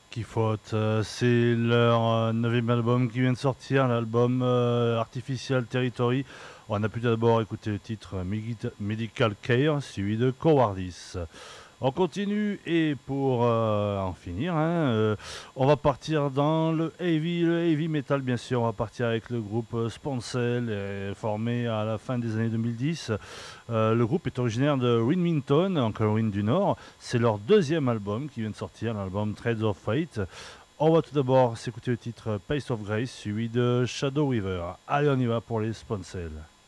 Qui faute, c'est leur 9e album qui vient de sortir, l'album Artificial Territory. On a pu d'abord écouter le titre Medical Care, suivi de Cowardice. On continue et pour en finir, on va partir dans le heavy metal bien sûr. On va partir avec le groupe Spancel, formé à la fin des années 2010. Le groupe est originaire de Wilmington, en Caroline du Nord. C'est leur deuxième album qui vient de sortir, l'album Trades of Fate. On va tout d'abord s'écouter le titre Pace of Grace, suivi de Shadow Weaver. Allez, on y va pour les Spancel.